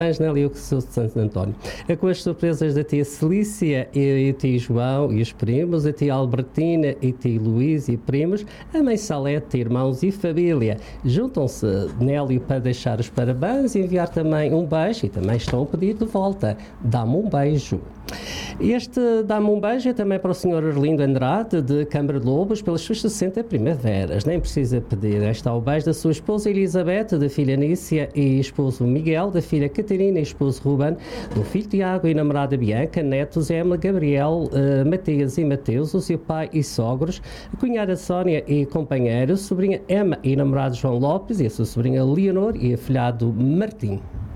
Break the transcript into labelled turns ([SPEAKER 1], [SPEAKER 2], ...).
[SPEAKER 1] Nélio que sou de Santo António. É com as surpresas da tia Celícia e tia João e os primos, a tia Albertina e tia Luís e primos, a mãe Salete, irmãos e família. Juntam-se Nélio para deixar os parabéns e enviar também um beijo e também estão a pedir de volta. Dá-me um beijo. Este dá-me um beijo é também para o Sr. Arlindo Andrade, de Câmara de Lobos, pelas suas 60 primaveras. Nem precisa pedir. Está o beijo da sua esposa Elizabeth, da filha Nícia e esposo Miguel, da filha Catarina e esposo Ruben, do filho Tiago e namorada Bianca, netos Emma, Gabriel, Matias e Mateus, o seu pai e sogros, a cunhada Sónia e companheiro, sobrinha Emma e namorado João Lopes e a sua sobrinha Leonor e afilhado Martim.